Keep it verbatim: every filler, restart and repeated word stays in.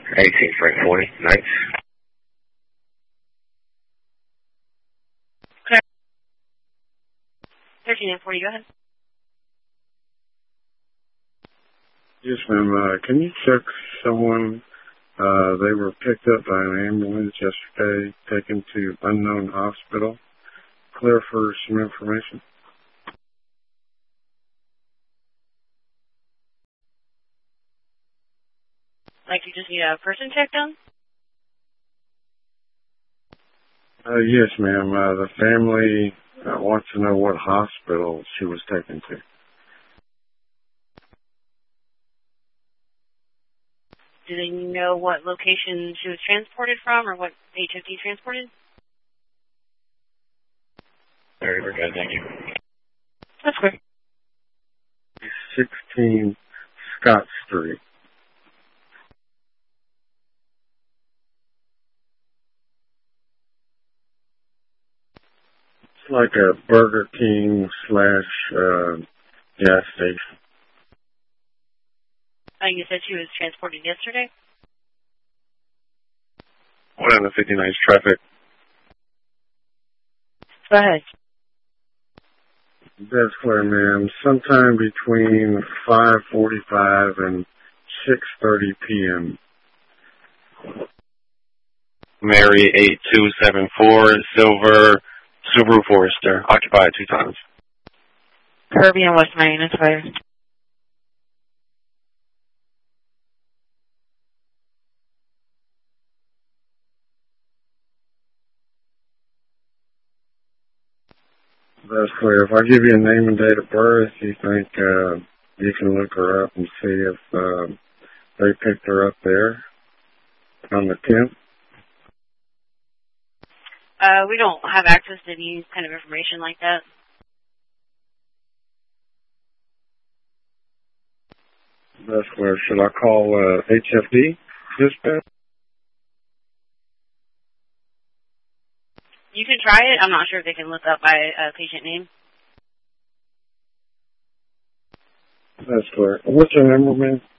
eighteen Frank forty, nice. thirteen and forty, go ahead. Yes, ma'am. Uh, can you check someone? Uh, they were picked up by an ambulance yesterday, taken to unknown hospital. Clear for some information. Like you just need a person checked on? Uh, yes, ma'am. Uh, the family uh, wants to know what hospital she was taken to. Do they know what location she was transported from or what H F D transported? Very, very good, thank you. That's great. sixteen Scott Street. It's like a Burger King slash uh, gas station. Uh, you said she was transported yesterday? One on the fifty-ninth traffic. Go ahead. That's clear, ma'am. Sometime between five forty-five and six thirty p.m. Mary eight two seven four, silver Subaru Forester, occupied two times. Kirby and West Main, that's fire. That's clear. If I give you a name and date of birth, you think uh, you can look her up and see if uh, they picked her up there on the tenth? Uh, we don't have access to any kind of information like that. That's clear. Should I call uh, H F D dispatch? You can try it. I'm not sure if they can look up by a patient name. That's clear. What's your number, man?